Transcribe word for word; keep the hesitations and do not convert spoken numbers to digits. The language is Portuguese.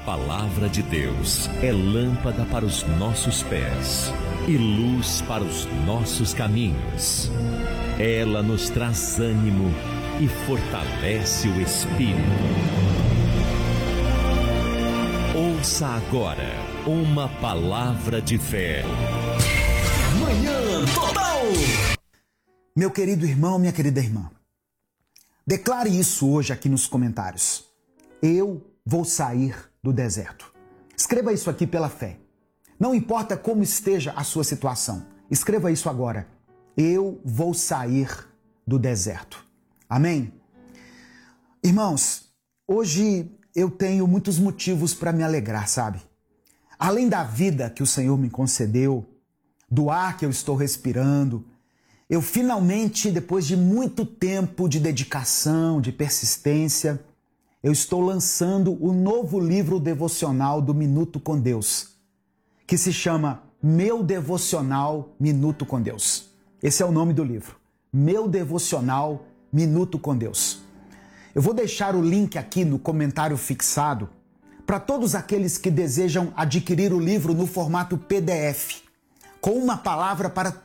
palavra de Deus é lâmpada para os nossos pés e luz para os nossos caminhos. Ela nos traz ânimo e fortalece o espírito. Ouça agora uma palavra de fé. Manhã Total! Meu querido irmão, minha querida irmã, declare isso hoje aqui nos comentários. Eu vou sair do deserto. Escreva isso aqui pela fé. Não importa como esteja a sua situação. Escreva isso agora. Eu vou sair do deserto. Amém? Irmãos, hoje eu tenho muitos motivos para me alegrar, sabe? Além da vida que o Senhor me concedeu, do ar que eu estou respirando, eu finalmente, depois de muito tempo de dedicação, de persistência, eu estou lançando o novo livro devocional do Minuto com Deus, que se chama Meu Devocional Minuto com Deus. Esse é o nome do livro, Meu Devocional Minuto com Deus. Eu vou deixar o link aqui no comentário fixado para todos aqueles que desejam adquirir o livro no formato P D F, com uma palavra para